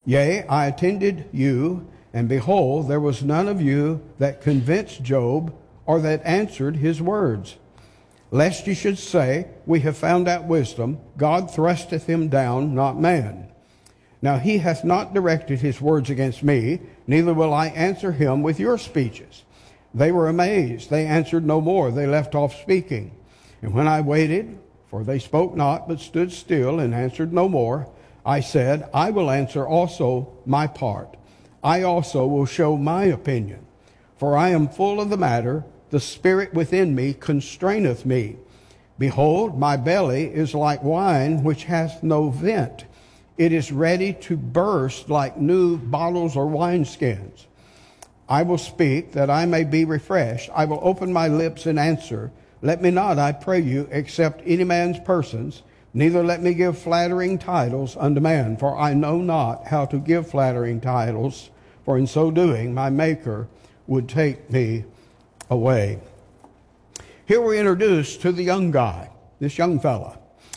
Yea, I attended you, and behold, there was none of you that convinced Job or that answered his words. Lest ye should say, We have found out wisdom, God thrusteth him down, not man. Now he hath not directed his words against me, neither will I answer him with your speeches. They were amazed, they answered no more, they left off speaking. And when I waited, for they spoke not, but stood still and answered no more, I said, I will answer also my part. I also will show my opinion. For I am full of the matter, the spirit within me constraineth me. Behold, my belly is like wine which hath no vent. It is ready to burst like new bottles or wineskins. I will speak that I may be refreshed. I will open my lips and answer. Let me not, I pray you, accept any man's persons, neither let me give flattering titles unto man, for I know not how to give flattering titles, for in so doing my Maker would take me away. Here we're introduced to the young guy, this young fella.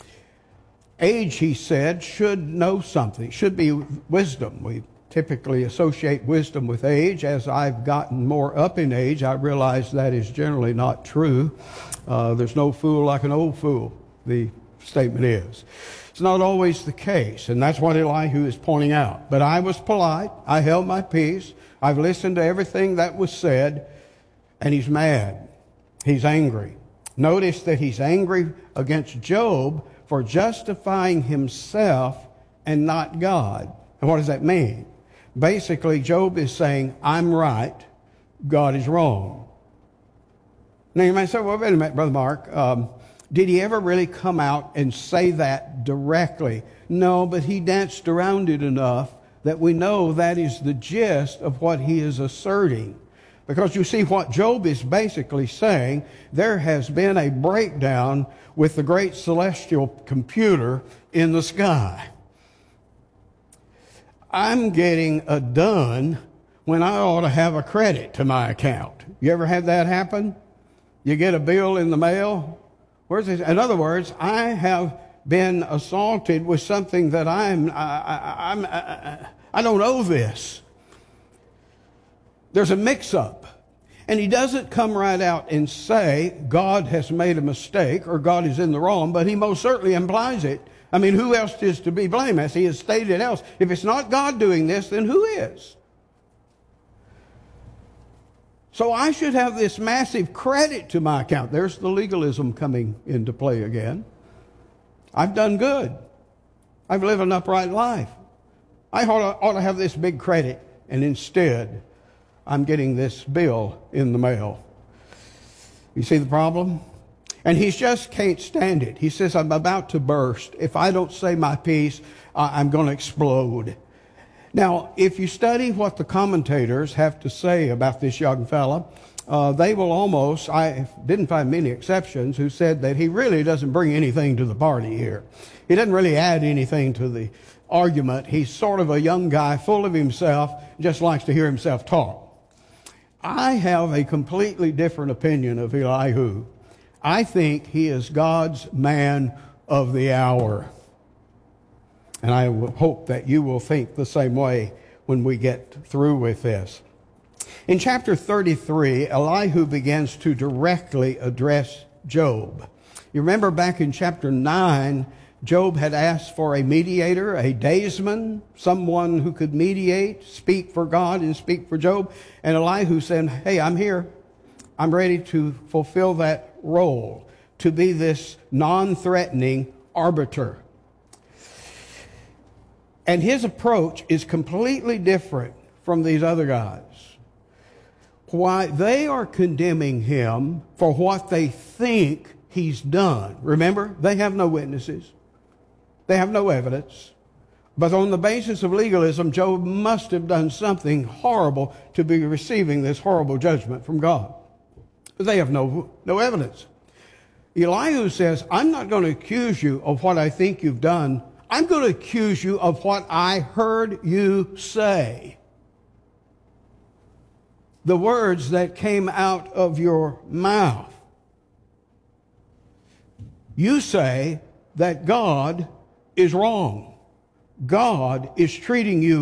Age, he said, should know something, should be wisdom. We typically associate wisdom with age. As I've gotten more up in age, I realize that is generally not true. There's no fool like an old fool, the statement is. It's not always the case, and that's what Elihu is pointing out. But I was polite. I held my peace. I've listened to everything that was said, and he's mad. He's angry. Notice that he's angry against Job for justifying himself and not God. And what does that mean? Basically, Job is saying, I'm right, God is wrong. Now you might say, well, wait a minute, Brother Mark, did he ever really come out and say that directly? No, but he danced around it enough that we know that is the gist of what he is asserting. Because you see, what Job is basically saying, there has been a breakdown with the great celestial computer in the sky. I'm getting a done when I ought to have a credit to my account. You ever had that happen? You get a bill in the mail. Where's this? In other words, I have been assaulted with something that I don't owe this. There's a mix-up. And he doesn't come right out and say God has made a mistake or God is in the wrong, but he most certainly implies it. I mean, who else is to be blamed? As he has stated else, if it's not God doing this, then who is? So I should have this massive credit to my account. There's the legalism coming into play again. I've done good. I've lived an upright life. I ought to have this big credit, and instead I'm getting this bill in the mail. You see the problem? And he just can't stand it. He says, I'm about to burst. If I don't say my piece, I'm going to explode. Now, if you study what the commentators have to say about this young fella, they will almost, I didn't find many exceptions, who said that he really doesn't bring anything to the party here. He doesn't really add anything to the argument. He's sort of a young guy, full of himself, just likes to hear himself talk. I have a completely different opinion of Elihu. I think he is God's man of the hour. And I hope that you will think the same way when we get through with this. In chapter 33, Elihu begins to directly address Job. You remember back in chapter 9, Job had asked for a mediator, a daysman, someone who could mediate, speak for God and speak for Job. And Elihu said, hey, I'm here. I'm ready to fulfill that role, to be this non-threatening arbiter. And his approach is completely different from these other guys. Why they are condemning him for what they think he's done. Remember, they have no witnesses. They have no evidence. But on the basis of legalism, Job must have done something horrible to be receiving this horrible judgment from God. But they have no evidence. Elihu says, I'm not going to accuse you of what I think you've done. I'm going to accuse you of what I heard you say. The words that came out of your mouth. You say that God is wrong. God is treating you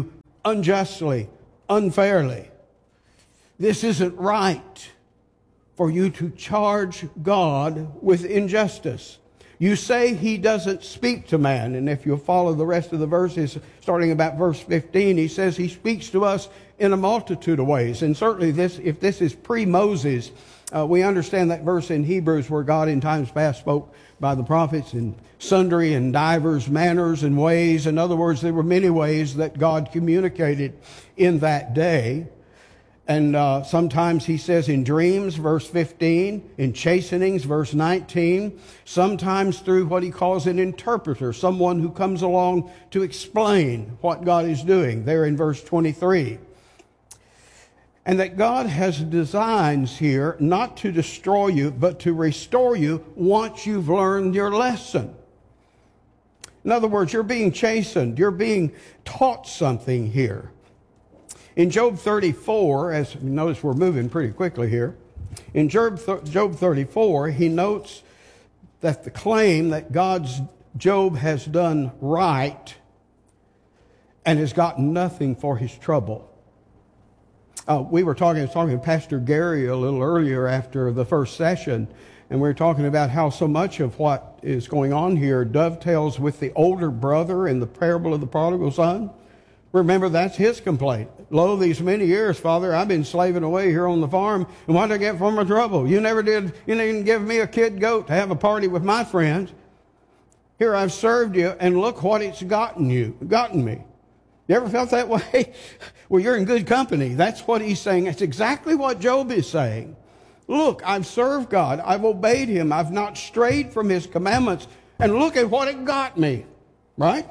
unjustly, unfairly. This isn't right for you to charge God with injustice. You say he doesn't speak to man. And if you'll follow the rest of the verses, starting about verse 15, he says he speaks to us in a multitude of ways. And certainly if this is pre-Moses, we understand that verse in Hebrews where God in times past spoke by the prophets in sundry and divers manners and ways. In other words, there were many ways that God communicated in that day. And sometimes he says in dreams, verse 15, in chastenings, verse 19, sometimes through what he calls an interpreter, someone who comes along to explain what God is doing, there in verse 23. And that God has designs here not to destroy you, but to restore you once you've learned your lesson. In other words, you're being chastened. You're being taught something here. In Job 34, as you notice we're moving pretty quickly here, in Job 34, he notes that the claim that Job has done right and has gotten nothing for his trouble. I was talking to Pastor Gary a little earlier after the first session, and we were talking about how so much of what is going on here dovetails with the older brother in the parable of the prodigal son. Remember, that's his complaint. Lo, these many years, Father, I've been slaving away here on the farm, and what did I get for my trouble? You didn't give me a kid goat to have a party with my friends. Here I've served you, and look what it's gotten me. You ever felt that way? Well, you're in good company. That's what he's saying. That's exactly what Job is saying. Look, I've served God. I've obeyed him. I've not strayed from his commandments. And look at what it got me. Right?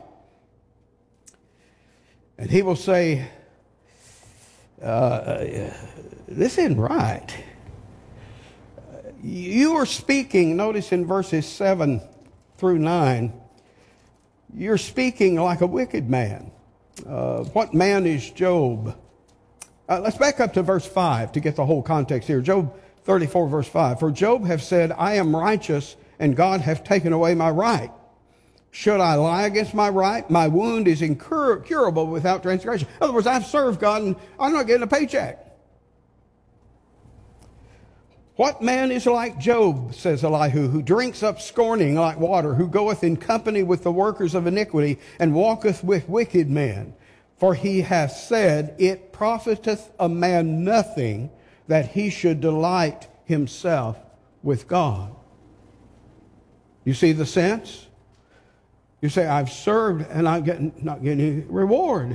And he will say, this isn't right. You are speaking, notice in verses 7 through 9, you're speaking like a wicked man. What man is Job? Let's back up to verse 5 to get the whole context here. Job 34, verse 5. For Job hath said, I am righteous, and God hath taken away my right. Should I lie against my right? My wound is incurable without transgression. In other words, I've served God, and I'm not getting a paycheck. What man is like Job, says Elihu, who drinks up scorning like water, who goeth in company with the workers of iniquity, and walketh with wicked men? For he hath said, it profiteth a man nothing that he should delight himself with God. You see the sense? You say, I've served and I'm not getting any reward.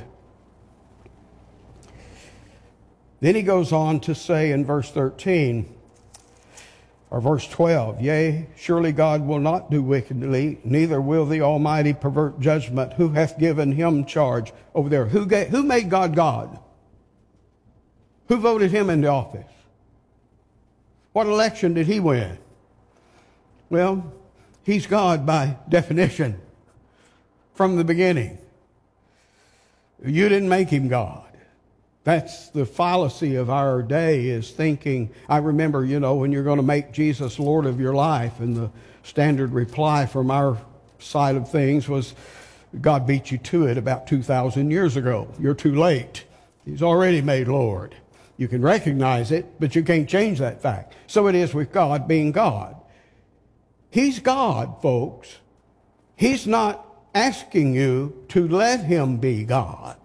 Then he goes on to say in verse 13, or verse 12, yea, surely God will not do wickedly, neither will the Almighty pervert judgment. Who hath given him charge over there? Who made God God? Who voted him into office? What election did he win? Well, he's God by definition from the beginning. You didn't make him God. That's the fallacy of our day, is thinking. I remember, when you're going to make Jesus Lord of your life, and the standard reply from our side of things was, God beat you to it about 2,000 years ago. You're too late. He's already made Lord. You can recognize it, but you can't change that fact. So it is with God being God. He's God, folks. He's not asking you to let him be God.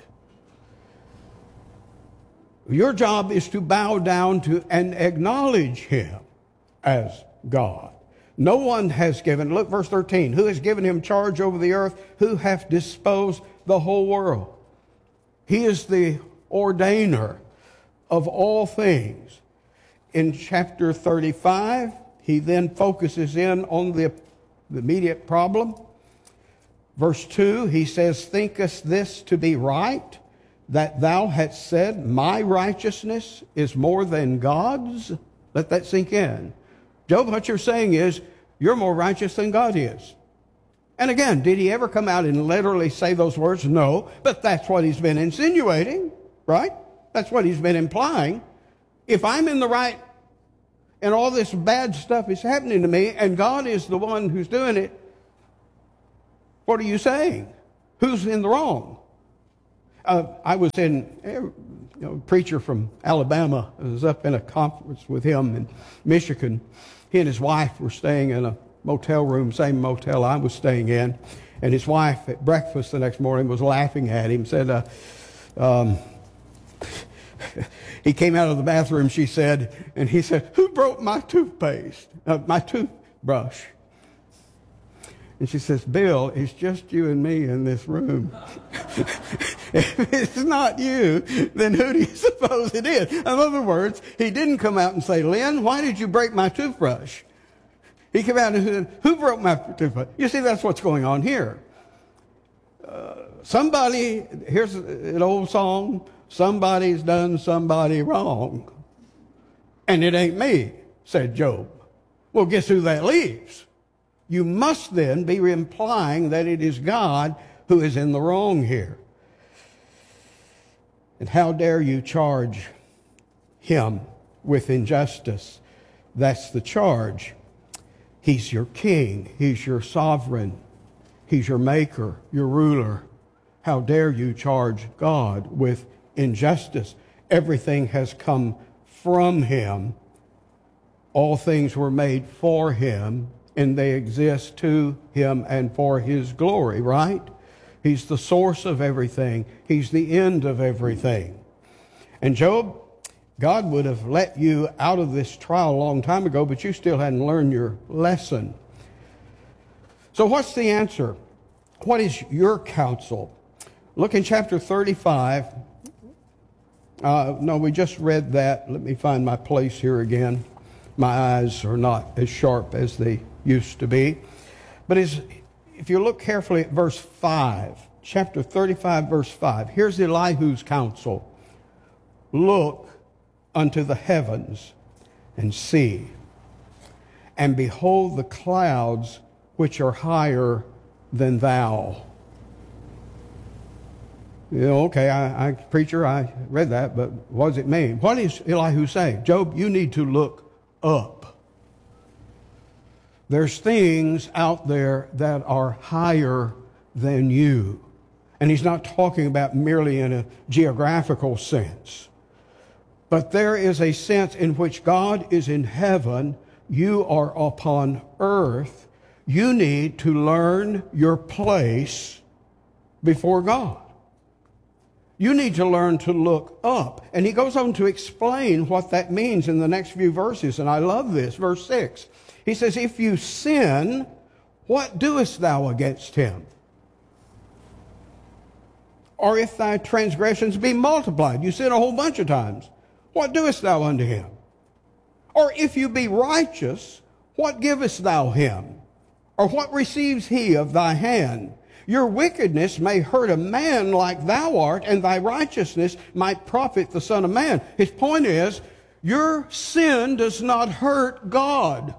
Your job is to bow down to and acknowledge him as God. No one has given, look verse 13, who has given him charge over the earth, who hath disposed the whole world. He is the ordainer of all things. In chapter 35, he then focuses in on the immediate problem. Verse 2, he says, thinkest this to be right, that thou hadst said, my righteousness is more than God's? Let that sink in. Job, what you're saying is, you're more righteous than God is. And again, did he ever come out and literally say those words? No, but that's what he's been insinuating, right? That's what he's been implying. If I'm in the right and all this bad stuff is happening to me and God is the one who's doing it, what are you saying? Who's in the wrong? I was a preacher from Alabama. I was up in a conference with him in Michigan. He and his wife were staying in a motel room, same motel I was staying in. And his wife at breakfast the next morning was laughing at him, said, he came out of the bathroom, she said, and he said, "Who broke my toothpaste, my toothbrush?" And she says, "Bill, it's just you and me in this room." If it's not you, then who do you suppose it is? In other words, he didn't come out and say, "Lynn, why did you break my toothbrush?" He came out and said, "Who broke my toothbrush?" You see, that's what's going on here. Here's an old song, "Somebody's done somebody wrong, and it ain't me," said Job. Well, guess who that leaves? You must then be implying that it is God who is in the wrong here. And how dare you charge him with injustice? That's the charge. He's your king. He's your sovereign. He's your maker, your ruler. How dare you charge God with injustice? Everything has come from him. All things were made for him, and they exist to him and for his glory, right? He's the source of everything. He's the end of everything. And Job, God would have let you out of this trial a long time ago, but you still hadn't learned your lesson. So what's the answer? What is your counsel? Look in chapter 35. No, we just read that. Let me find my place here again. My eyes are not as sharp as they used to be. But if you look carefully at verse 5, chapter 35, verse 5, here's Elihu's counsel. Look unto the heavens and see, and behold the clouds which are higher than thou. Okay, preacher, I read that, but what does it mean? What is Elihu saying? Job, you need to look up. There's things out there that are higher than you. And he's not talking about merely in a geographical sense. But there is a sense in which God is in heaven, you are upon earth. You need to learn your place before God. You need to learn to look up. And he goes on to explain what that means in the next few verses. And I love this, verse 6. He says, if you sin, what doest thou against him? Or if thy transgressions be multiplied, you sin a whole bunch of times, what doest thou unto him? Or if you be righteous, what givest thou him? Or what receives he of thy hand? Your wickedness may hurt a man like thou art, and thy righteousness might profit the Son of Man. His point is, your sin does not hurt God.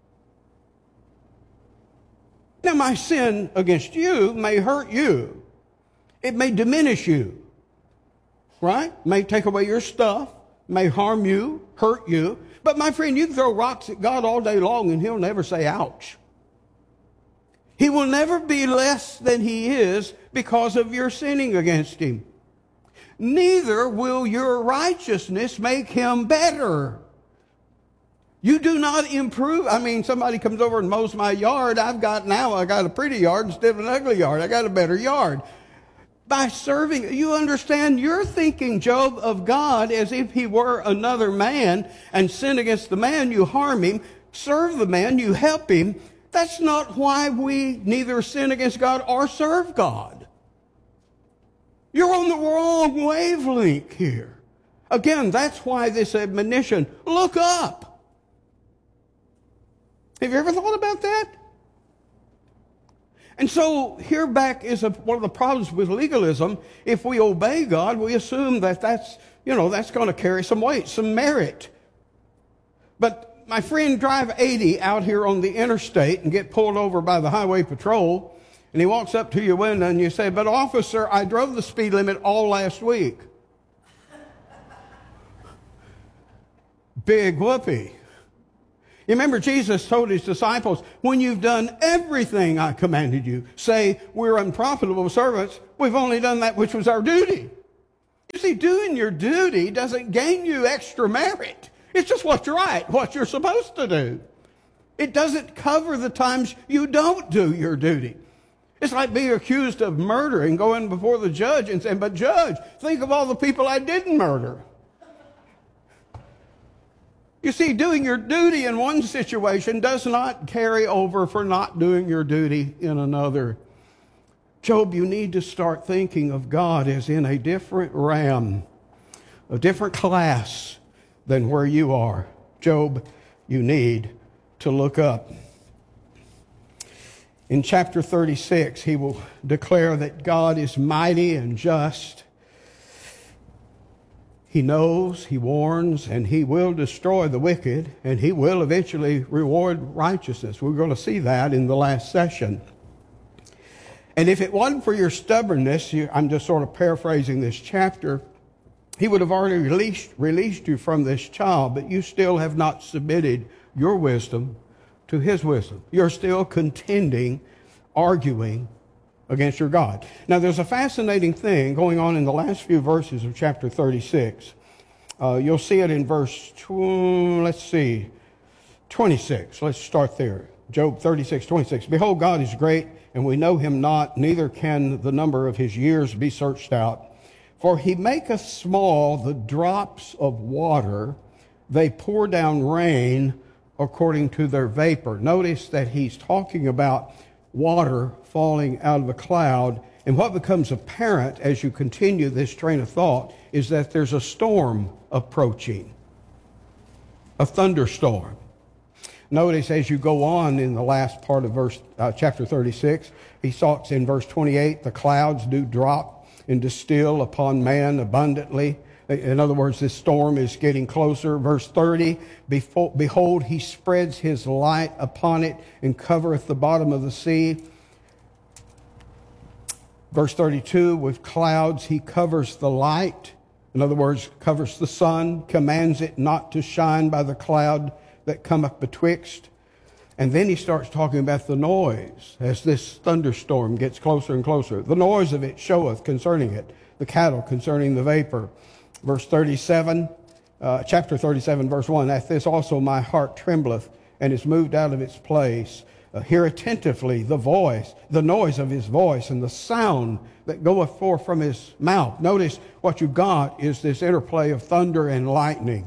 Now, my sin against you may hurt you. It may diminish you, right? May take away your stuff, may harm you, hurt you. But my friend, you can throw rocks at God all day long and he'll never say ouch. He will never be less than he is because of your sinning against him. Neither will your righteousness make him better. You do not improve. I mean, somebody comes over and mows my yard. I got a pretty yard instead of an ugly yard. I got a better yard. By serving, you understand, you're thinking, Job, of God as if he were another man, and sin against the man, you harm him. Serve the man, you help him. That's not why we neither sin against God or serve God. You're on the wrong wavelength here. Again, that's why this admonition, look up. Have you ever thought about that? And so here back is one of the problems with legalism. If we obey God, we assume that that's going to carry some weight, some merit. But my friend, drive 80 out here on the interstate and get pulled over by the highway patrol, and he walks up to your window and you say, but officer, I drove the speed limit all last week. Big whoopee. You remember Jesus told his disciples, when you've done everything I commanded you, say, we're unprofitable servants. We've only done that which was our duty. You see, doing your duty doesn't gain you extra merit. It's just what's right, what you're supposed to do. It doesn't cover the times you don't do your duty. It's like being accused of murder and going before the judge and saying, but judge, think of all the people I didn't murder. You see, doing your duty in one situation does not carry over for not doing your duty in another. Job, you need to start thinking of God as in a different realm, a different class than where you are. Job, you need to look up. In chapter 36, he will declare that God is mighty and just. He knows, he warns, and he will destroy the wicked, and he will eventually reward righteousness. We're going to see that in the last session. And if it wasn't for your stubbornness, I'm just sort of paraphrasing this chapter, he would have already released you from this child, but you still have not submitted your wisdom to his wisdom. You're still contending, arguing against your God. Now, there's a fascinating thing going on in the last few verses of chapter 36. You'll see it in verse 26. Let's start there. Job 36:26. Behold, God is great, and we know him not, neither can the number of his years be searched out. For he maketh small the drops of water, they pour down rain according to their vapor. Notice that he's talking about water falling out of a cloud, and what becomes apparent as you continue this train of thought is that there's a storm approaching, a thunderstorm. Notice as you go on in the last part of chapter 36, he talks in verse 28, the clouds do drop and distill upon man abundantly. In other words, this storm is getting closer. Verse 30, behold, he spreads his light upon it and covereth the bottom of the sea. Verse 32, with clouds he covers the light. In other words, covers the sun, commands it not to shine by the cloud that cometh betwixt. And then he starts talking about the noise as this thunderstorm gets closer and closer. The noise of it showeth concerning it, the cattle concerning the vapor. Verse 37, chapter 37, verse 1, at this also my heart trembleth and is moved out of its place. Hear attentively the voice, the noise of his voice, and the sound that goeth forth from his mouth. Notice what you've got is this interplay of thunder and lightning.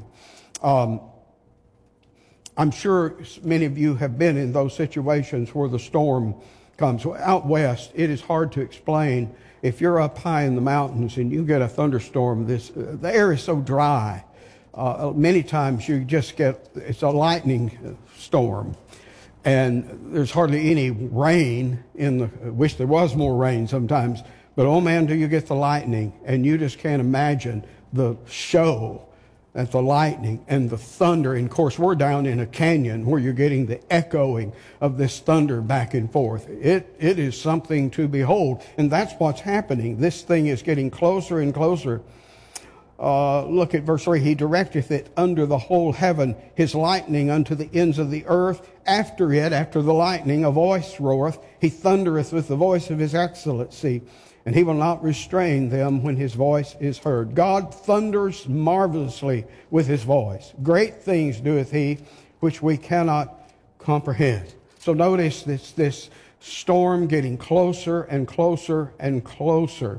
I'm sure many of you have been in those situations where the storm comes. Out west, it is hard to explain. If you're up high in the mountains and you get a thunderstorm, the air is so dry. Many times you just it's a lightning storm. And there's hardly any rain wish there was more rain sometimes. But oh man, do you get the lightning. And you just can't imagine the show at the lightning and the thunder. And of course, we're down in a canyon where you're getting the echoing of this thunder back and forth. It is something to behold. And that's what's happening. This thing is getting closer and closer. Look at verse 3. He directeth it under the whole heaven, his lightning unto the ends of the earth. After the lightning, a voice roareth. He thundereth with the voice of his excellency. And he will not restrain them when his voice is heard. God thunders marvelously with his voice. Great things doeth he, which we cannot comprehend. So notice this storm getting closer and closer and closer.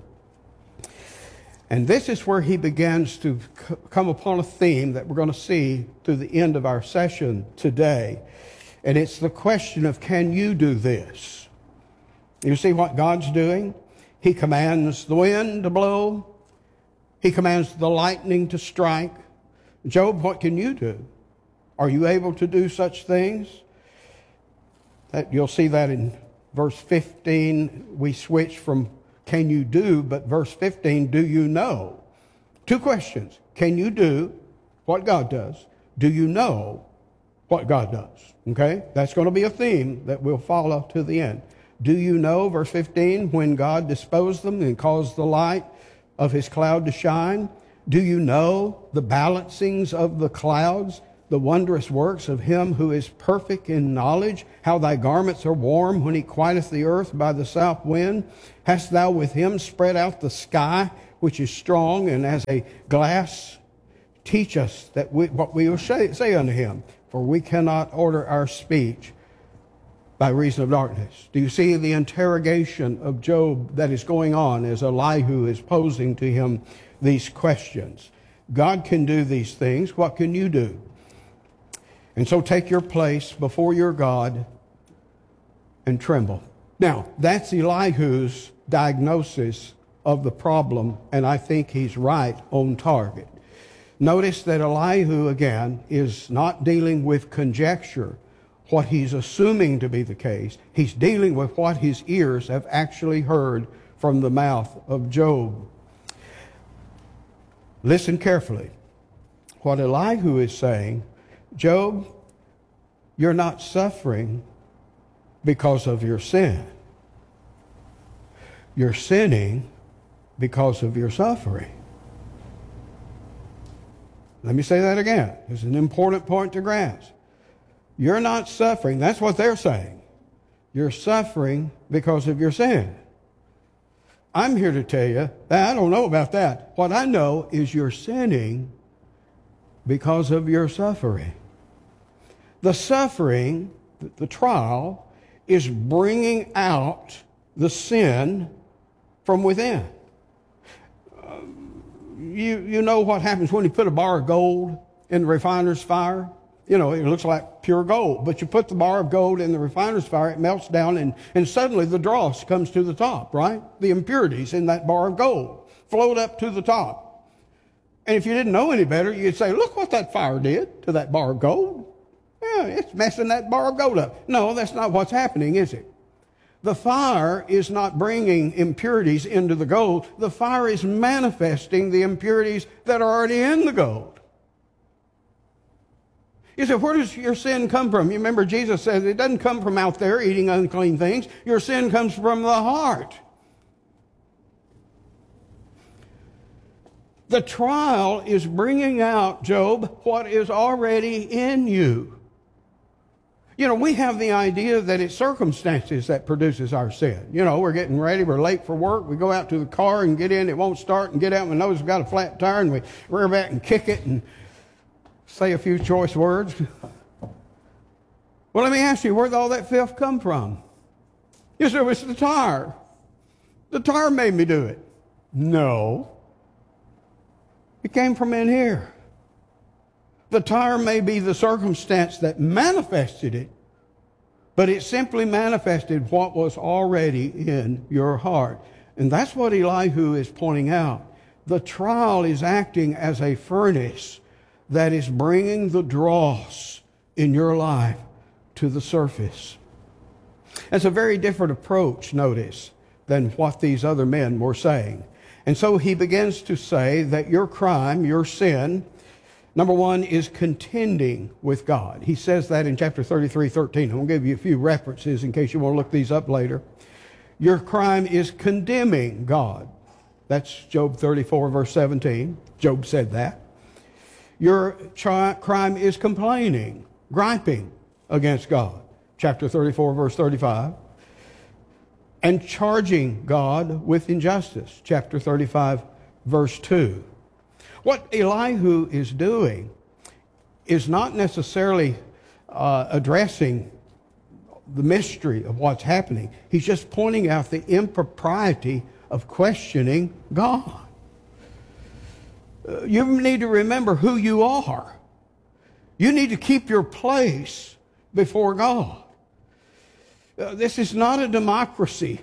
And this is where he begins to come upon a theme that we're going to see through the end of our session today. And it's the question of, can you do this? You see what God's doing? He commands the wind to blow. He commands the lightning to strike. Job, what can you do? Are you able to do such things? You'll see that in verse 15. We switch from can you do, but verse 15, do you know? Two questions. Can you do what God does? Do you know what God does? Okay? That's going to be a theme that we'll follow to the end. Do you know, verse 15, when God disposed them and caused the light of his cloud to shine? Do you know the balancings of the clouds the wondrous works of him who is perfect in knowledge, how thy garments are warm when he quieteth the earth by the south wind? Hast thou with him spread out the sky, which is strong and as a glass? Teach us that what we will say unto him, for we cannot order our speech by reason of darkness. Do you see the interrogation of Job that is going on as Elihu is posing to him these questions? God can do these things. What can you do? And so take your place before your God and tremble. Now, that's Elihu's diagnosis of the problem, and I think he's right on target. Notice that Elihu, again, is not dealing with conjecture, what he's assuming to be the case. He's dealing with what his ears have actually heard from the mouth of Job. Listen carefully. What Elihu is saying, Job, you're not suffering because of your sin. You're sinning because of your suffering. Let me say that again. It's an important point to grasp. You're not suffering. That's what they're saying. You're suffering because of your sin. I'm here to tell you that I don't know about that. What I know is you're sinning because of your suffering. The suffering, the trial, is bringing out the sin from within. You know what happens when you put a bar of gold in the refiner's fire? You know, it looks like pure gold. But you put the bar of gold in the refiner's fire, it melts down, and suddenly the dross comes to the top, right? The impurities in that bar of gold float up to the top. And if you didn't know any better, you'd say, look what that fire did to that bar of gold. Yeah, it's messing that bar of gold up. No, that's not what's happening, is it? The fire is not bringing impurities into the gold. The fire is manifesting the impurities that are already in the gold. You say, where does your sin come from? You remember Jesus says it doesn't come from out there eating unclean things. Your sin comes from the heart. The trial is bringing out, Job, what is already in you. You know, we have the idea that it's circumstances that produces our sin. You know, we're getting ready, we're late for work, we go out to the car and get in, it won't start, and get out, and we know it's got a flat tire, and we rear back and kick it and say a few choice words. Well, let me ask you, where'd all that filth come from? You said, it's the tire. The tire made me do it. No. It came from in here. The tire may be the circumstance that manifested it, but it simply manifested what was already in your heart. And that's what Elihu is pointing out. The trial is acting as a furnace that is bringing the dross in your life to the surface. That's a very different approach, notice, than what these other men were saying. And so he begins to say that your crime, your sin, number one, is contending with God. He says that in chapter 33:13. I'm going to give you a few references in case you want to look these up later. Your crime is condemning God. That's Job 34, verse 17. Job said that. Your crime is complaining, griping against God. Chapter 34, verse 35. And charging God with injustice. Chapter 35, verse 2. What Elihu is doing is not necessarily addressing the mystery of what's happening. He's just pointing out the impropriety of questioning God. You need to remember who you are. You need to keep your place before God. This is not a democracy.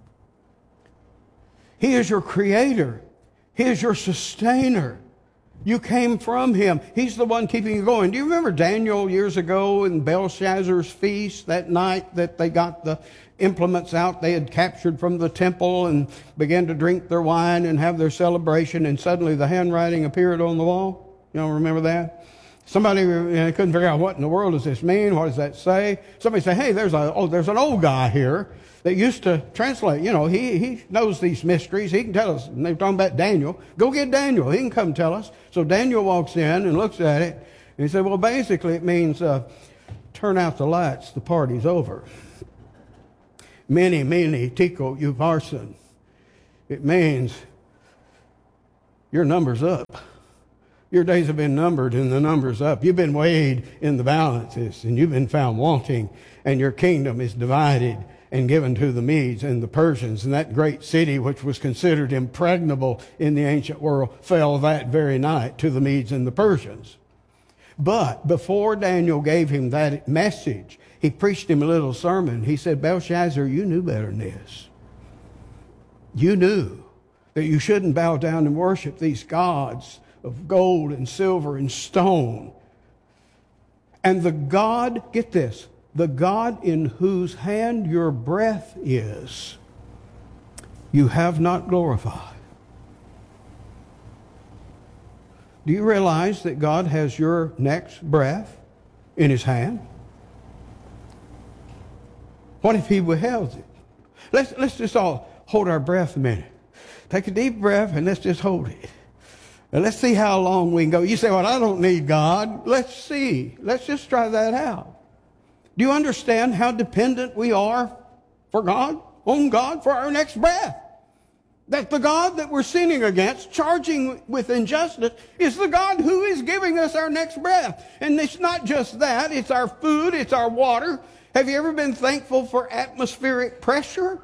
He is your creator. He is your sustainer. You came from him. He's the one keeping you going. Do you remember Daniel years ago in Belshazzar's feast, that night that they got the implements out they had captured from the temple and began to drink their wine and have their celebration, and suddenly the handwriting appeared on the wall? You don't remember that? Somebody couldn't figure out what in the world does this mean? What does that say? Somebody said, hey, there's an old guy here that used to translate. You know, he knows these mysteries. He can tell us. And they're talking about Daniel. Go get Daniel. He can come tell us. So Daniel walks in and looks at it, And he said, well, basically it means turn out the lights, the party's over. Mene, tekel, upharsin. It means your number's up. Your days have been numbered and the number's up. You've been weighed in the balances and you've been found wanting, and your kingdom is divided and given to the Medes and the Persians. And that great city, which was considered impregnable in the ancient world, fell that very night to the Medes and the Persians. But before Daniel gave him that message, he preached him a little sermon. He said, Belshazzar, you knew better than this. You knew that you shouldn't bow down and worship these gods of gold and silver and stone. And the God, get this, the God in whose hand your breath is, you have not glorified. Do you realize that God has your next breath in his hand? What if he withheld it? Let's just all hold our breath a minute. Take a deep breath and let's just hold it. And let's see how long we can go. You say, well, I don't need God. Let's see. Let's just try that out. Do you understand how dependent we are for God, on God, for our next breath? That the God that we're sinning against, charging with injustice, is the God who is giving us our next breath. And it's not just that. It's our food. It's our water. Have you ever been thankful for atmospheric pressure?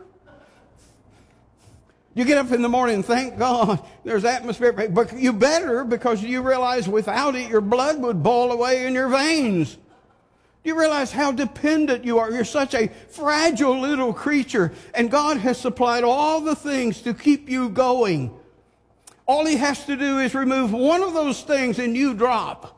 You get up in the morning and thank God there's atmospheric pressure. But you better, because you realize without it, your blood would boil away in your veins. Do you realize how dependent you are? You're such a fragile little creature, and God has supplied all the things to keep you going. All he has to do is remove one of those things and you drop.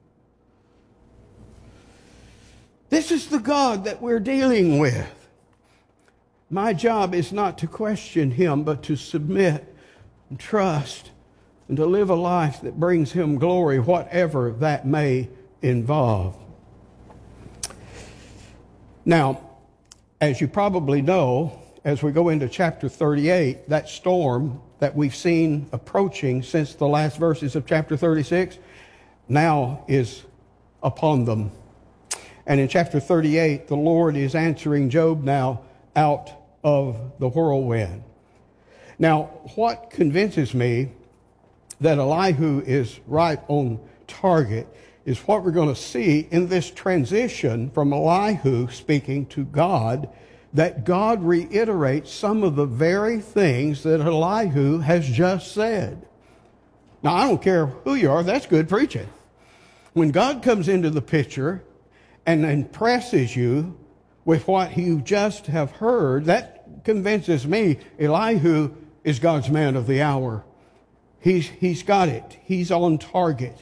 This is the God that we're dealing with. My job is not to question him, but to submit and trust and to live a life that brings him glory, whatever that may involve. Now, as you probably know, as we go into chapter 38, that storm that we've seen approaching since the last verses of chapter 36 now is upon them. And in chapter 38, the Lord is answering Job now out of the whirlwind. Now, what convinces me that Elihu is right on target is what we're going to see in this transition from Elihu speaking to God, that God reiterates some of the very things that Elihu has just said. Now, I don't care who you are, that's good preaching. When God comes into the picture and impresses you with what you just have heard, that convinces me Elihu is God's man of the hour. He's got it. He's on target.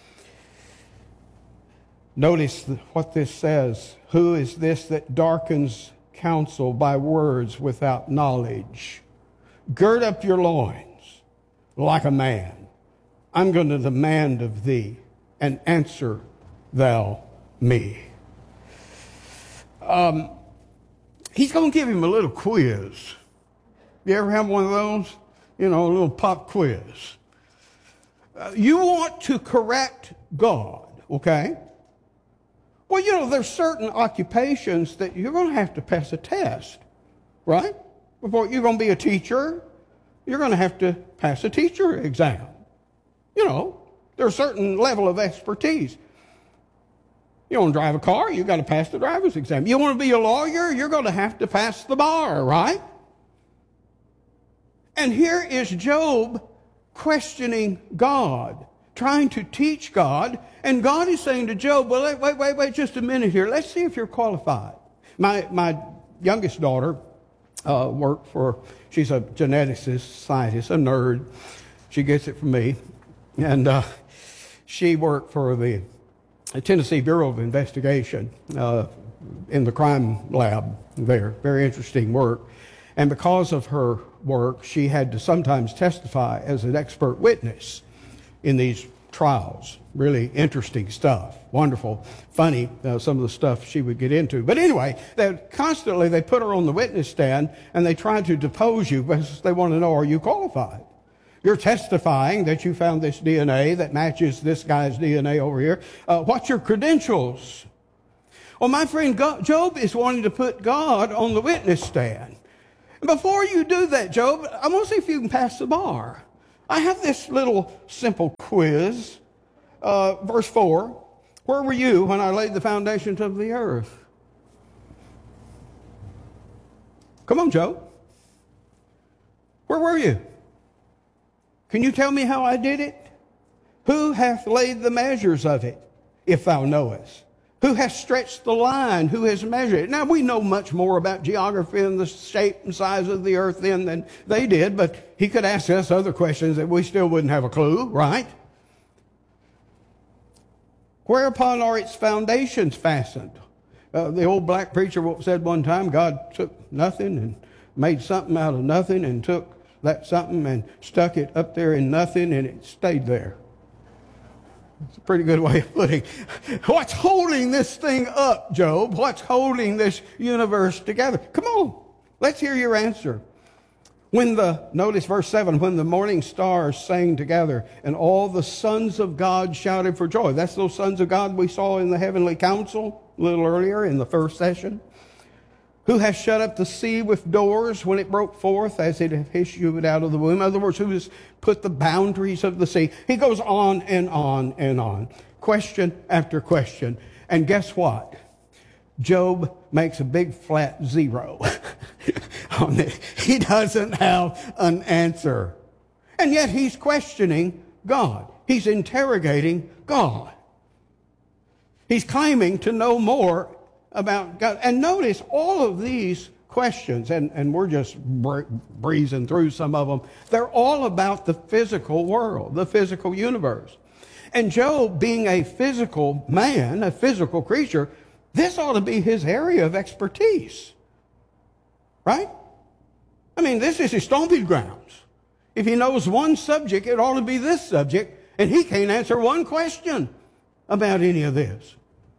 Notice what this says. Who is this that darkens counsel by words without knowledge? Gird up your loins like a man. I'm going to demand of thee, and answer thou me. He's going to give him a little quiz. You ever have one of those? You know, a little pop quiz. You want to correct God, okay? Well, you know, there's certain occupations that you're going to have to pass a test, right? Before you're going to be a teacher, you're going to have to pass a teacher exam. You know, there's a certain level of expertise. You want to drive a car, you've got to pass the driver's exam. You want to be a lawyer, you're going to have to pass the bar, right? And here is Job questioning God, trying to teach God, and God is saying to Job, well, wait just a minute here. Let's see if you're qualified. My youngest daughter worked for, she's a geneticist, scientist, a nerd. She gets it from me. And she worked for the Tennessee Bureau of Investigation in the crime lab there. Very interesting work. And because of her work, she had to sometimes testify as an expert witness in these trials. Really interesting stuff. Wonderful, funny, some of the stuff she would get into. But anyway, they put her on the witness stand and they tried to depose you because they want to know, are you qualified? You're testifying that you found this DNA that matches this guy's DNA over here. What's your credentials? Well, my friend, Job is wanting to put God on the witness stand. Before you do that, Job, I want to see if you can pass the bar. I have this little simple quiz. Verse 4, where were you when I laid the foundations of the earth? Come on, Job. Where were you? Can you tell me how I did it? Who hath laid the measures of it, if thou knowest? Who has stretched the line? Who has measured it? Now, we know much more about geography and the shape and size of the earth then than they did, but he could ask us other questions that we still wouldn't have a clue, right? Whereupon are its foundations fastened? The old black preacher said one time, God took nothing and made something out of nothing and took that something and stuck it up there in nothing and it stayed there. It's a pretty good way of putting what's holding this thing up, Job? What's holding this universe together? Come on, let's hear your answer. Notice verse 7, when the morning stars sang together and all the sons of God shouted for joy. That's those sons of God we saw in the heavenly council a little earlier in the first session. Who has shut up the sea with doors when it broke forth as it issued out of the womb? In other words, who has put the boundaries of the sea? He goes on and on and on. Question after question. And guess what? Job makes a big flat zero on it. He doesn't have an answer. And yet he's questioning God. He's interrogating God. He's claiming to know more about God. And notice all of these questions, and we're just breezing through some of them, they're all about the physical world, the physical universe. And Job, being a physical man, a physical creature, this ought to be his area of expertise. Right? I mean, this is his stomping grounds. If he knows one subject, it ought to be this subject, and he can't answer one question about any of this.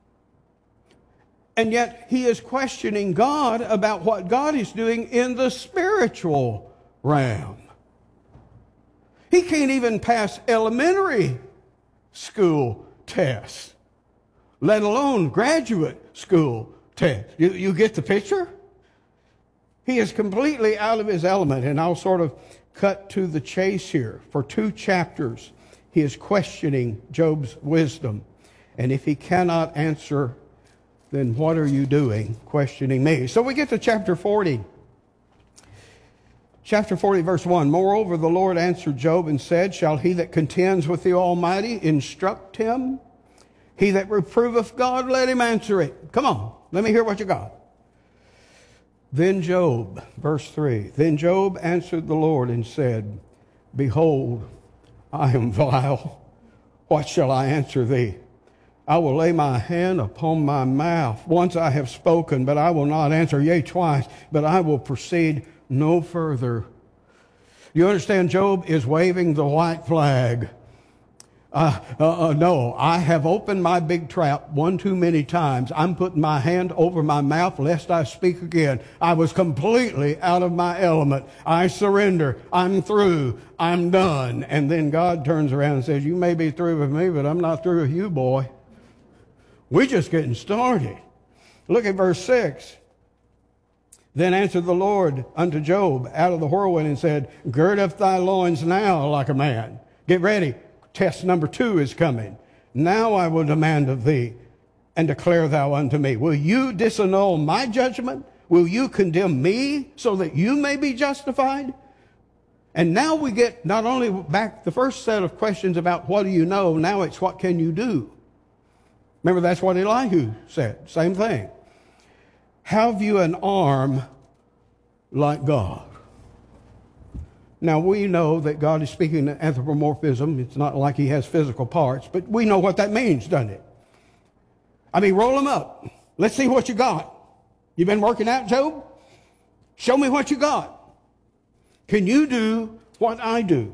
And yet he is questioning God about what God is doing in the spiritual realm. He can't even pass elementary school tests, let alone graduate school tests. You get the picture? He is completely out of his element, and I'll sort of cut to the chase here. For 2 chapters, he is questioning Job's wisdom. And if he cannot answer, then what are you doing questioning me? So we get to chapter 40. Chapter 40, verse 1. Moreover, the Lord answered Job and said, shall he that contends with the Almighty instruct him? He that reproveth God, let him answer it. Come on, let me hear what you got. Then Job, verse 3. Then Job answered the Lord and said, behold, I am vile. What shall I answer thee? I will lay my hand upon my mouth. Once I have spoken, but I will not answer. Yea, twice, but I will proceed no further. You understand, Job is waving the white flag. No, I have opened my big trap one too many times. I'm putting my hand over my mouth lest I speak again. I was completely out of my element. I surrender. I'm through. I'm done. And then God turns around and says, you may be through with me, but I'm not through with you, boy. We're just getting started. Look at verse 6. Then answered the Lord unto Job out of the whirlwind and said, gird up thy loins now like a man. Get ready. Test number 2 is coming. Now I will demand of thee, and declare thou unto me. Will you disannul my judgment? Will you condemn me so that you may be justified? And now we get not only back the first set of questions about what do you know, now it's what can you do? Remember, that's what Elihu said. Same thing. Have you an arm like God? Now, we know that God is speaking to anthropomorphism. It's not like he has physical parts, but we know what that means, doesn't it? I mean, roll them up. Let's see what you got. You been working out, Job? Show me what you got. Can you do what I do?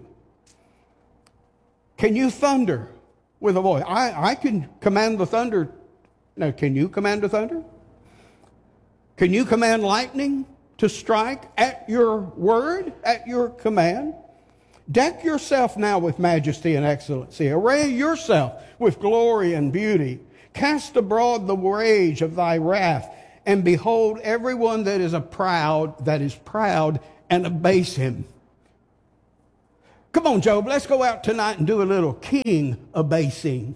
Can you thunder with a voice? I can command the thunder. Now, can you command the thunder? Can you command lightning to strike at your word, at your command? Deck yourself now with majesty and excellency. Array yourself with glory and beauty. Cast abroad the rage of thy wrath, and behold everyone that is proud, and abase him. Come on, Job, let's go out tonight and do a little king abasing.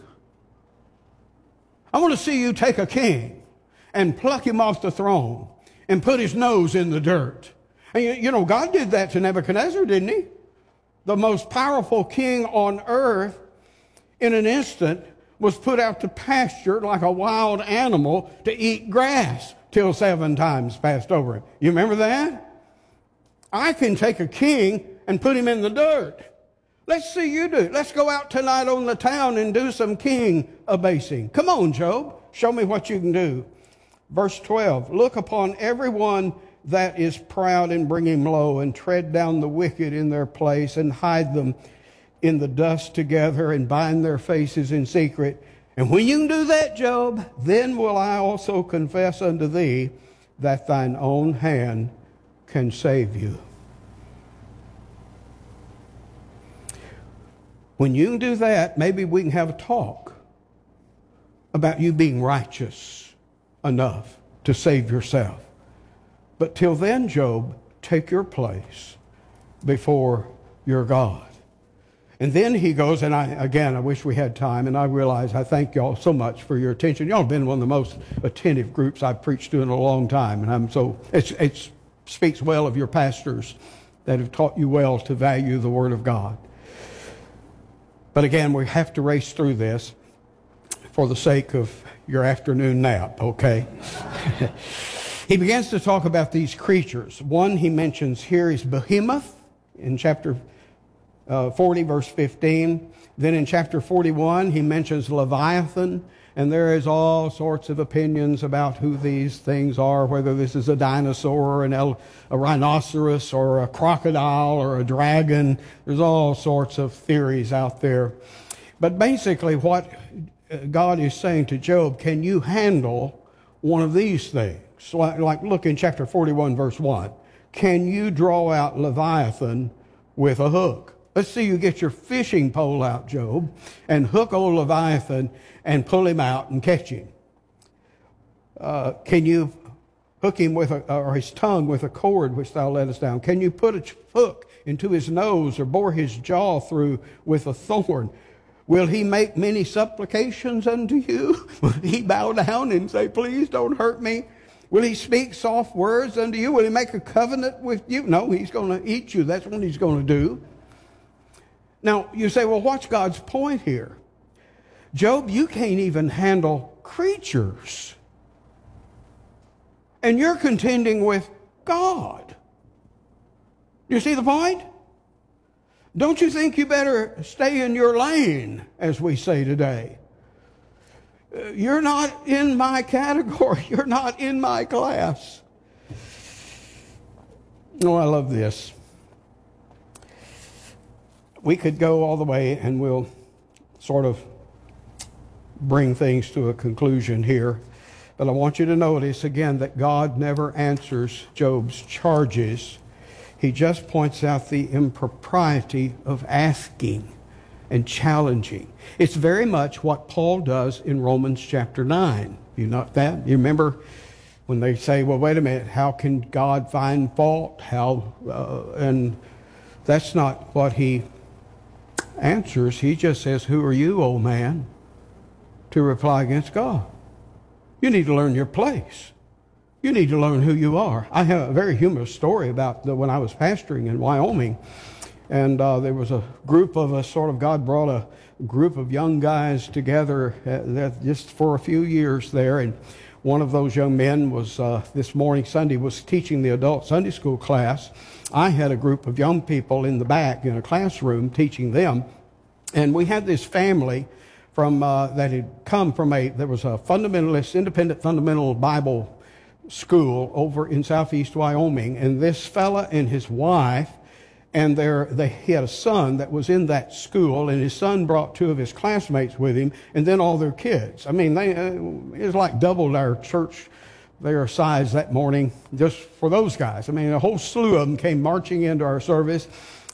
I want to see you take a king and pluck him off the throne and put his nose in the dirt. And you know, God did that to Nebuchadnezzar, didn't he? The most powerful king on earth, in an instant, was put out to pasture like a wild animal to eat grass till 7 times passed over him. You remember that? I can take a king and put him in the dirt. Let's see you do it. Let's go out tonight on the town and do some king abasing. Come on, Job. Show me what you can do. Verse 12, look upon everyone that is proud and bring him low, and tread down the wicked in their place, and hide them in the dust together, and bind their faces in secret. And when you can do that, Job, then will I also confess unto thee that thine own hand can save you. When you can do that, maybe we can have a talk about you being righteous enough to save yourself. But till then, Job, take your place before your God. And then he goes, and I wish we had time, and I realize I thank y'all so much for your attention. Y'all have been one of the most attentive groups I've preached to in a long time, and it speaks well of your pastors that have taught you well to value the Word of God. But again, we have to race through this for the sake of your afternoon nap, okay? He begins to talk about these creatures. One he mentions here is Behemoth in chapter 40, verse 15. Then in chapter 41, he mentions Leviathan, and there is all sorts of opinions about who these things are, whether this is a dinosaur, a rhinoceros, or a crocodile, or a dragon. There's all sorts of theories out there. But basically what God is saying to Job, can you handle one of these things? Like look in chapter 41, verse 1. Can you draw out Leviathan with a hook? Let's see you get your fishing pole out, Job, and hook old Leviathan and pull him out and catch him. Can you hook him or his tongue with a cord which thou lettest down? Can you put a hook into his nose or bore his jaw through with a thorn? Will he make many supplications unto you? Will he bow down and say, please don't hurt me? Will he speak soft words unto you? Will he make a covenant with you? No, he's going to eat you. That's what he's going to do. Now, you say, well, what's God's point here? Job, you can't even handle creatures. And you're contending with God. You see the point? Don't you think you better stay in your lane, as we say today? You're not in my category. You're not in my class. Oh, I love this. We could go all the way, and we'll sort of bring things to a conclusion here. But I want you to notice again that God never answers Job's charges. He just points out the impropriety of asking and challenging. It's very much what Paul does in Romans chapter 9. You know that? You remember when they say, well, wait a minute, how can God find fault? And that's not what he answers. He just says, who are you, old man, to reply against God? You need to learn your place. You need to learn who you are. I have a very humorous story about when I was pastoring in Wyoming. And there was a group of us, God brought a group of young guys together just for a few years there. And one of those young men was, this morning, Sunday, was teaching the adult Sunday school class. I had a group of young people in the back in a classroom teaching them. And we had this family that had come from there was a independent fundamental Bible school over in southeast Wyoming. And this fella and his wife, and he had a son that was in that school, and his son brought 2 of his classmates with him, and then all their kids. I mean, it was like doubled our church, their size that morning, just for those guys. I mean, a whole slew of them came marching into our service,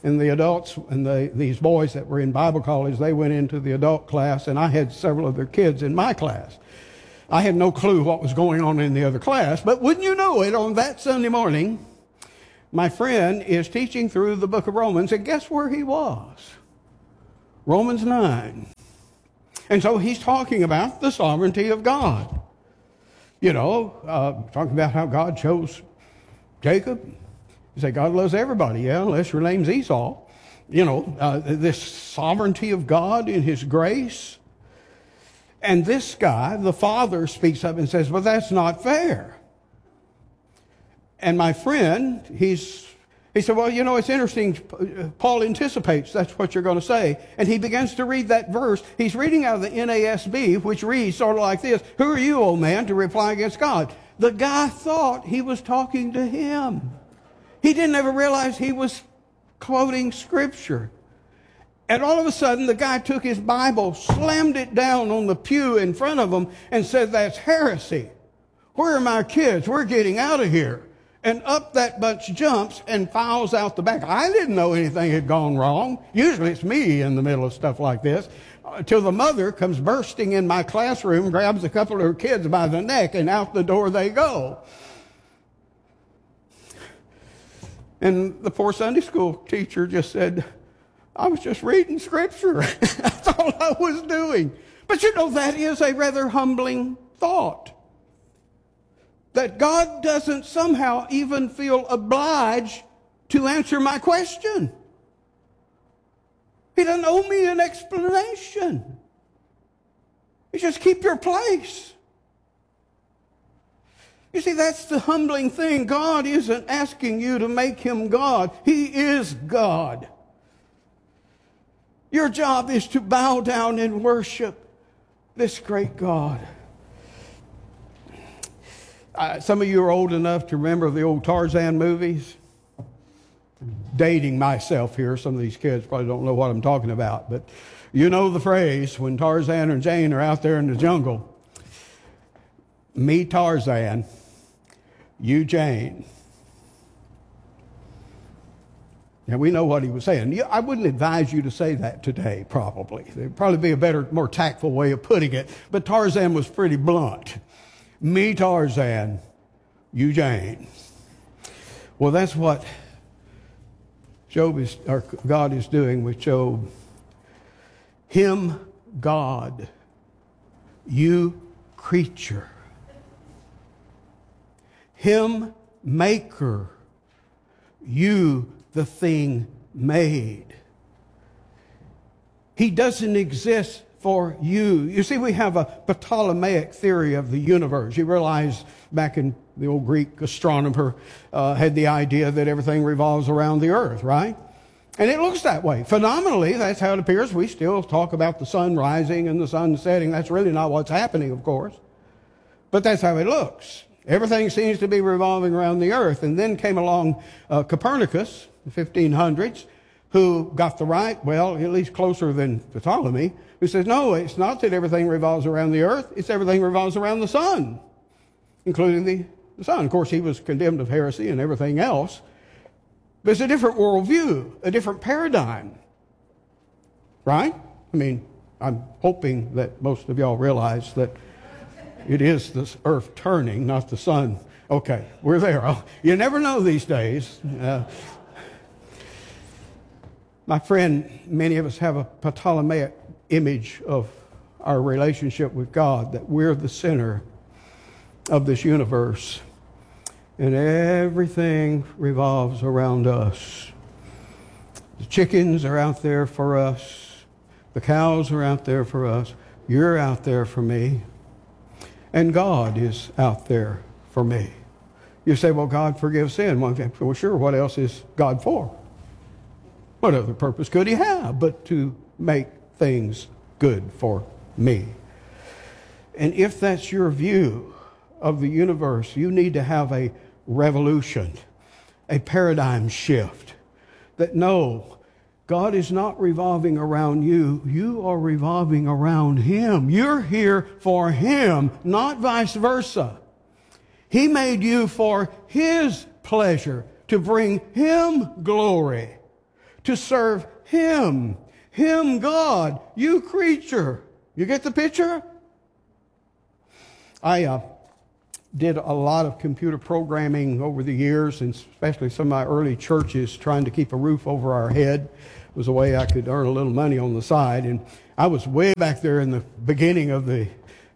And the adults and these boys that were in Bible college, they went into the adult class, and I had several of their kids in my class. I had no clue what was going on in the other class, but wouldn't you know it, on that Sunday morning, my friend is teaching through the book of Romans, and guess where he was? Romans 9. And so he's talking about the sovereignty of God. You know, talking about how God chose Jacob. You say, God loves everybody. Yeah, unless your name's Esau. You know, this sovereignty of God in His grace. And this guy, the father, speaks up and says, well, that's not fair. And my friend, he said, well, you know, it's interesting. Paul anticipates that's what you're going to say. And he begins to read that verse. He's reading out of the NASB, which reads sort of like this. Who are you, old man, to reply against God? The guy thought he was talking to him. He didn't ever realize he was quoting Scripture. And all of a sudden, the guy took his Bible, slammed it down on the pew in front of him, and said, that's heresy. Where are my kids? We're getting out of here. And up that bunch jumps and files out the back. I didn't know anything had gone wrong. Usually it's me in the middle of stuff like this. Till the mother comes bursting in my classroom, grabs a couple of her kids by the neck, and out the door they go. And the poor Sunday school teacher just said, I was just reading Scripture. That's all I was doing. But you know, that is a rather humbling thought. That God doesn't somehow even feel obliged to answer my question. He doesn't owe me an explanation. He just keep your place. You see, that's the humbling thing. God isn't asking you to make Him God. He is God. Your job is to bow down and worship this great God. Some of you are old enough to remember the old Tarzan movies. Dating myself here. Some of these kids probably don't know what I'm talking about. But you know the phrase when Tarzan and Jane are out there in the jungle. Me, Tarzan. You, Jane. And we know what he was saying. I wouldn't advise you to say that today, probably. There'd probably be a better, more tactful way of putting it. But Tarzan was pretty blunt. Me, Tarzan. You, Jane. Well, that's what God is doing with Job. Him, God. You, creature. Him, maker. You, the thing made. He doesn't exist for you. You see, we have a Ptolemaic theory of the universe. You realize back in the old Greek astronomer had the idea that everything revolves around the earth, right? And it looks that way. Phenomenally, that's how it appears. We still talk about the sun rising and the sun setting. That's really not what's happening, of course. But that's how it looks. Everything seems to be revolving around the earth. And then came along Copernicus, the 1500s, who got the right, well, at least closer than Ptolemy, who says, no, it's not that everything revolves around the earth, it's everything revolves around the sun, including the sun. Of course, he was condemned of heresy and everything else, but it's a different worldview, a different paradigm, right? I mean, I'm hoping that most of y'all realize that it is the earth turning, not the sun. Okay, we're there. You never know these days. My friend, many of us have a Ptolemaic image of our relationship with God, that we're the center of this universe, and everything revolves around us. The chickens are out there for us. The cows are out there for us. You're out there for me. And God is out there for me. You say, well, God forgives sin. Well, sure, what else is God for? What other purpose could He have but to make things good for me? And if that's your view of the universe, you need to have a revolution, a paradigm shift. That no, God is not revolving around you. You are revolving around Him. You're here for Him, not vice versa. He made you for His pleasure, to bring Him glory, to serve Him. Him, God, you creature. You get the picture? I did a lot of computer programming over the years, and especially some of my early churches, trying to keep a roof over our head. It was a way I could earn a little money on the side. And I was way back there in the beginning of the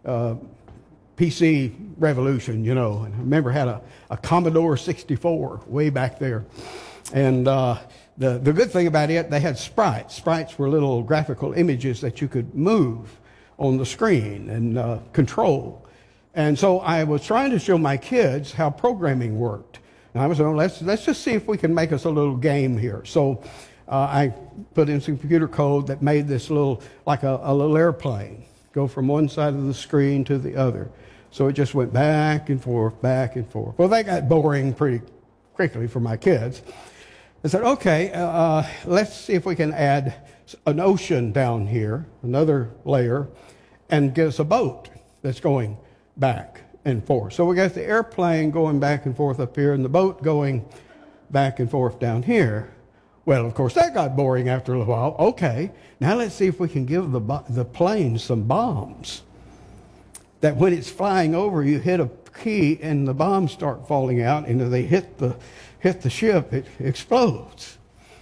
PC revolution, you know. And I remember had a Commodore 64 way back there. And the good thing about it, they had sprites. Sprites were little graphical images that you could move on the screen and control. And so I was trying to show my kids how programming worked. And I was saying, let's just see if we can make us a little game here. So I put in some computer code that made this little, like a little airplane, go from one side of the screen to the other. So it just went back and forth, back and forth. Well, that got boring pretty quickly for my kids. I said, okay, let's see if we can add an ocean down here, another layer, and get us a boat that's going back and forth. So we got the airplane going back and forth up here and the boat going back and forth down here. Well, of course, that got boring after a little while. Okay, now let's see if we can give the plane some bombs. That when it's flying over, you hit a key and the bombs start falling out, and if they hit the ship, it explodes.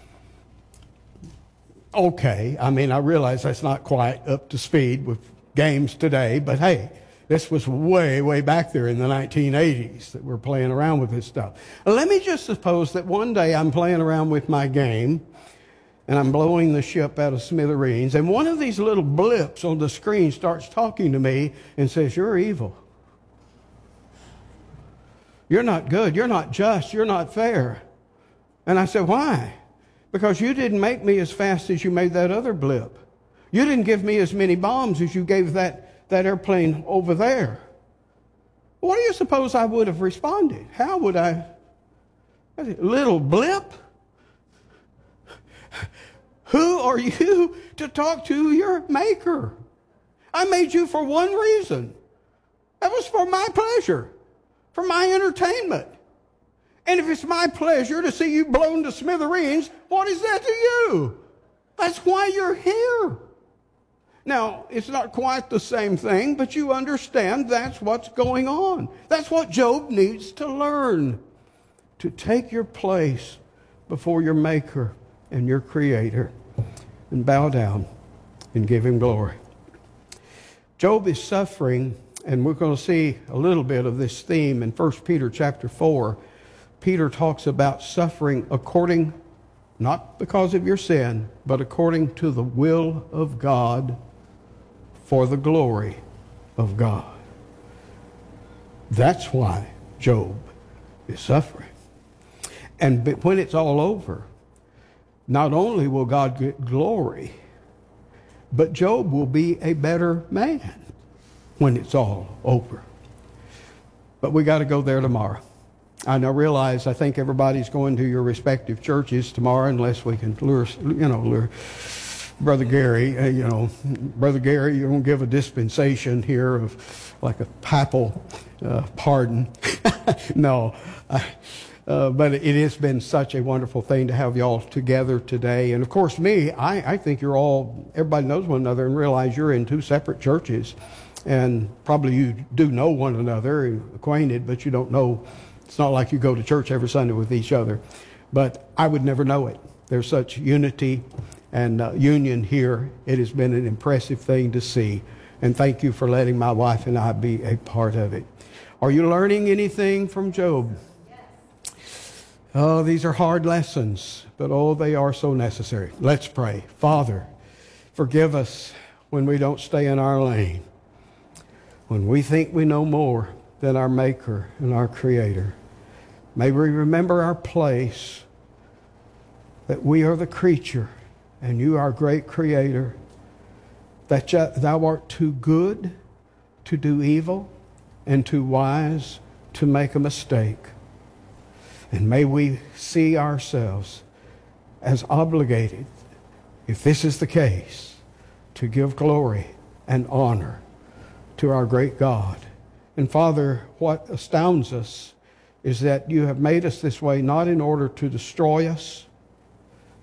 Okay, I mean, I realize that's not quite up to speed with games today, but hey, this was way, way back there in the 1980s that we're playing around with this stuff. Let me just suppose that one day I'm playing around with my game and I'm blowing the ship out of smithereens, and one of these little blips on the screen starts talking to me and says, "You're evil. You're not good. You're not just. You're not fair." And I said, "Why?" "Because you didn't make me as fast as you made that other blip. You didn't give me as many bombs as you gave that airplane over there." What do you suppose I would have responded? How would I? Little blip? Who are you to talk to your maker? I made you for one reason. That was for my pleasure, for my entertainment. And if it's my pleasure to see you blown to smithereens, what is that to you? That's why you're here. Now, it's not quite the same thing, but you understand that's what's going on. That's what Job needs to learn. To take your place before your Maker and your Creator and bow down and give Him glory. Job is suffering, and we're going to see a little bit of this theme in 1 Peter chapter 4. Peter talks about suffering according, not because of your sin, but according to the will of God, for the glory of God. That's why Job is suffering. And when it's all over, not only will God get glory, but Job will be a better man when it's all over. But we got to go there tomorrow. I realize I think everybody's going to your respective churches tomorrow, unless we can lure Brother Gary, Brother Gary, you're going to give a dispensation here of like a papal pardon. No, but it has been such a wonderful thing to have you all together today. And of course, I think everybody knows one another and realize you're in two separate churches. And probably you do know one another, acquainted, but you don't know. It's not like you go to church every Sunday with each other. But I would never know it. There's such unity and union here. It has been an impressive thing to see. And thank you for letting my wife and I be a part of it. Are you learning anything from Job? Yes. Oh, these are hard lessons, but oh, they are so necessary. Let's pray. Father, forgive us when we don't stay in our lane, when we think we know more than our Maker and our Creator. May we remember our place, that we are the creature and you are great Creator, that thou art too good to do evil and too wise to make a mistake. And may we see ourselves as obligated, if this is the case, to give glory and honor to our great God. And Father, what astounds us is that you have made us this way not in order to destroy us,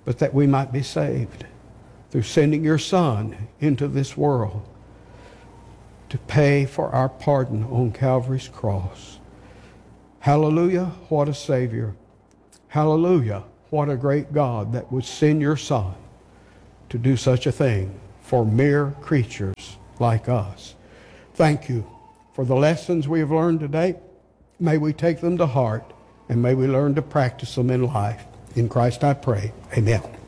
but that we might be saved through sending your Son into this world to pay for our pardon on Calvary's cross. Hallelujah, what a Savior. Hallelujah, what a great God that would send your Son to do such a thing for mere creatures like us. Thank you for the lessons we have learned today. May we take them to heart, and may we learn to practice them in life. In Christ I pray. Amen.